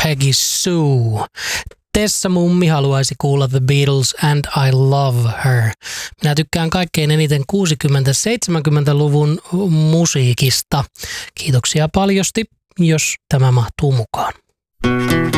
Peggy Sue. Tessa Mummi haluaisi kuulla The Beatles and I Love Her. Minä tykkään kaikkein eniten 60-70-luvun musiikista. Kiitoksia paljosti, jos tämä mahtuu mukaan.